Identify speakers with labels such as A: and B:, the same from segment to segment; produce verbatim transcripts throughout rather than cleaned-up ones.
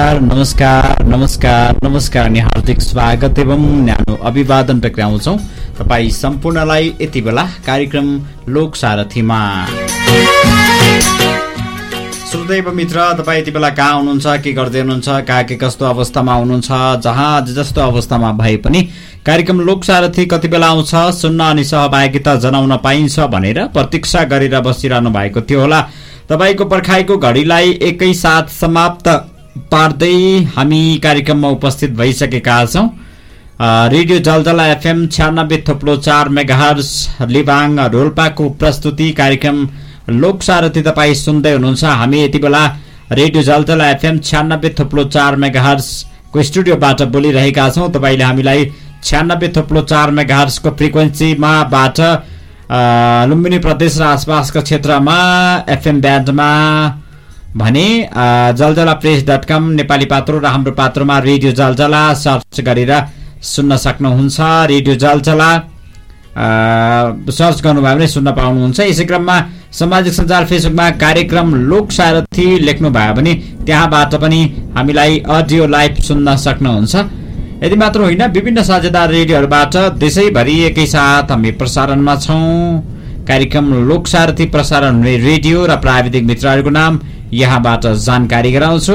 A: नमस्कार नमस्कार नमस्कार अनि हार्दिक स्वागत एवं न्यानो अभिवादन टक्राउँछौँ तपाईँ सम्पूर्णलाई यति बेला कार्यक्रम लोक सारथीमा। श्रोता मित्र, तपाईँ यति बेला कहाँ हुनुहुन्छ, के गर्दै हुनुहुन्छ, कहाँ के कस्तो अवस्थामा हुनुहुन्छ, जहाँ जस्तो अवस्थामा भए पनि कार्यक्रम लोक सारथी कति बेला आउँछ सुन्न अनि सहभागिता जनाउन पाइन्छ भनेर प्रतीक्षा गरेर बसिरहनु भएको थियो होला। तपाईको पर्खाइको घडीलाई एकै साथ समाप्त पार्दै हामी कार्यक्रममा उपस्थित भइसकेका छौं। रेडियो जलजला एफएम छ्यानब्बे थोप्लो चार मेगाहर्ज लिबाङ रोल्पाको प्रस्तुति कार्यक्रम लोक सारथी तपाईँ सुन्दै हुनुहुन्छ। हामी यति बेला रेडियो जलजला एफएम छ्यानब्बे थोप्लो चार मेगाहर्जको स्टुडियोबाट बोलिरहेका छौं। तपाईले हामीलाई छ्यानब्बे थोप्लो चार मेगाहर्जको फ्रिक्वेन्सीमा बाट लुम्बिनी प्रदेश र आसपासका क्षेत्रमा एफएम ब्यान्डमा भने जलजला प्रेस डट कम नेपाली पात्रो र हाम्रो पात्रोमा रेडियो जलजला सर्च गरेर सुन्न सक्नुहुन्छ। रेडियो जलजला सर्च गर्नुभयो भने सुन्न पाउनुहुन्छ। यसै क्रममा सामाजिक सञ्जाल फेसबुकमा कार्यक्रम लोक सारथी लेख्नुभयो भने त्यहाँबाट पनि हामीलाई अडियो लाइभ सुन्न सक्नुहुन्छ। यति मात्र होइन, विभिन्न साझेदार रेडियोहरूबाट देशैभरि एकैसाथ हामी प्रसारणमा छौं। कार्यक्रम लोक सारथी प्रसारण हुने रेडियो र प्राविधिक मित्रहरूको नाम यहाँबाट जानकारी गराउँछु।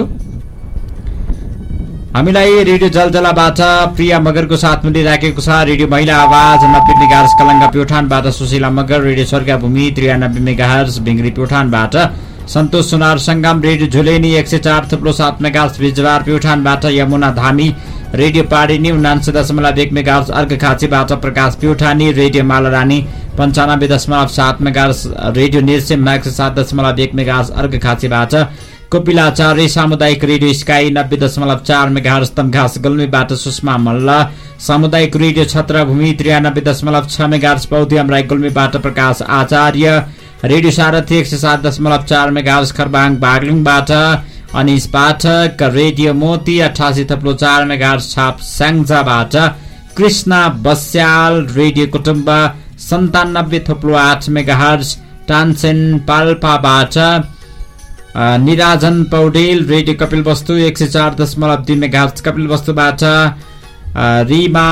A: हामीलाई रेडियो जलजलाबाट प्रिया मगरको साथ मिलिराखेको छ। रेडियो महिला आवाज नब्बे मेगाहर्ज कलङ्गा प्युठानबाट सुशीला मगर, रेडियो स्वर्गा भूमि त्रियानब्बे मेगाहर्ज बिङ्ग्री प्युठानबाट सन्तोष सुनार सङ्गम, रेडियो झुलेनी एक सय चार थुप्रो सात मेगाहर्ज बिजवार प्युठानबाट यमुना धामी, रेडियो पाडिनी उनान्सय दशमलव एक मेगाहर्ज अर्घखाँचीबाट प्रकाश प्युठानी, रेडियो मालरानी पन्चानब्बे दशमलव सात मेगाहर्ज, रेडियो निर्सेम एक सय सात दशमलव एक मेगाहर्ज अर्घखाँचीबाट कोपिलाचार्य, सामुदायिक रेडियो स्काई नब्बे दशमलव चार मेगाहर्ज तमघास गुल्मीबाट सुषमा मल्ल, सामुदायिक रेडियो छत्रभूमि त्रियानब्बे दशमलव छ मेगाहर्ज बौद्धियम राई गुल्मीबाट प्रकाश आचार्य, रेडियो सारथी एक सय सात दशमलव चार मेगाहर्ज खरबाङ बागलुङबाट अनिस पाठक, रेडियो मोती अठासी थप्लो चार मेगाहर्ज छाप स्याङ्जाबाट कृष्णा बस्याल, रेडियो कुटुम्ब सन्तानब्बे थप्लो आठ मेगाहर्ज टान्सेन पाल्पाबाट निराजन पौडेल, रेडियो कपिल वस्तु एक सय चार दशमलव दुई मेगाहर्ज कपिल वस्तुबाट रिमा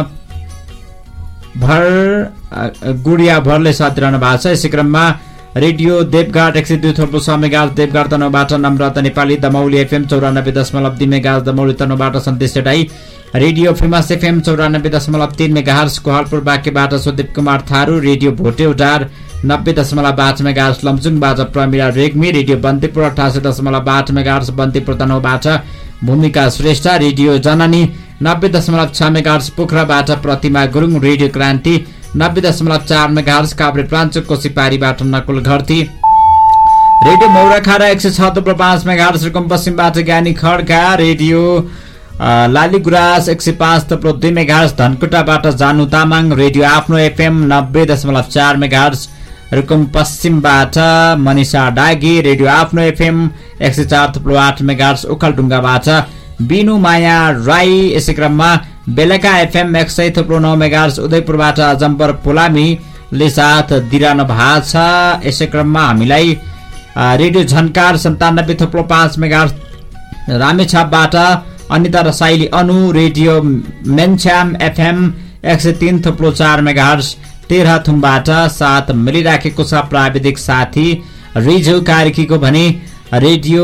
A: भर गुडिया भरले साथ रहनु भएको छ। यसै क्रममा रेडियो देवघाट एक सय दुई थोप्लो छ मेगाहर्ज देवघाट तनहुबाट नम्रता नेपाली, दमौली एफएम चौरानब्बे दशमलव दुई मेगाहर्ज दमौली तनहुबाट सन्देश चटाई, रेडियो फेमस एफएम चौरानब्बे दशमलव तीन मेगाहर्ज कोहालपुर बाँकेबाट सुदीप कुमार थारू, रेडियो भोटेउटार नब्बे दशमलव आठ मेगाहर्ज लमजुङबाट प्रमिला रेग्मी, रेडियो बन्तीपुर अठासी दशमलव आठ मेगाहर्ज बन्तीपुर तनहुबाट भूमिका श्रेष्ठ, रेडियो जननी नब्बे दशमलव छ मेगाहर्ज पोखराबाट प्रतिमा गुरुङ, रेडियो क्रान्ति नब्बे दशमलव चार मेगाहर्ज काभ्रे प्राञ्चोकको सिपारीबाट नकुल घरती, रेडियो मौराखारा एक सय छ थुप्रो पाँच मेगाहर्ज रुकुम पश्चिमबाट ज्ञानी खड्का, रेडियो लालीगुराँस एक सय पाँच थुप्रो दुई मेगाहर्ज धनकुटाबाट जानु तामाङ, रेडियो आफ्नो एफएम नब्बे दशमलव चार मेगाहर्ज रुकुम पश्चिमबाट मनिषा डागी, रेडियो आफ्नो एफएम एक सय चार थुप्रो आठ मेगाहर्ज ओखलढुङ्गाबाट बिनु माया राई। यसै क्रममा बेलका एफएम एक सय थुप्रो नौ मेगाहर्ज उदयपुरबाट अजम्बर पोलामीले साथ दिइरहनु भएको छ। यसै क्रममा हामीलाई रेडियो झन्कार सन्तानब्बे थुप्रो पाँच मेगाहर्ज रामेछापबाट अनिता रसाइली अनु, रेडियो मेन्च्याम एफएम एक सय तीन थुप्रो चार मेगाहर्ज तेह्रथुमबाट साथ मिलिराखेको छ प्राविधिक साथी रिजु कार्कीको भने रेडियो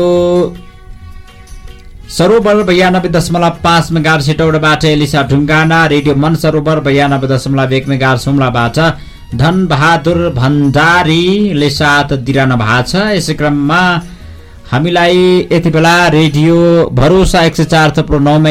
A: सरोवर बयानब्बे दशमलव पाँच मेगाहर्ज हेटौडाबाट एलिसा ढुङ्गाना, रेडियो मन सरोवर बयानब्बे दशमलव एक मेगाहर्ज हुम्लाबाट धन बहादुर भण्डारीले साथ दिइरहनु भएको छ। यसै क्रममा हामीलाई यति बेला रेडियो भरोसा एक सय चार थुप्रो नौ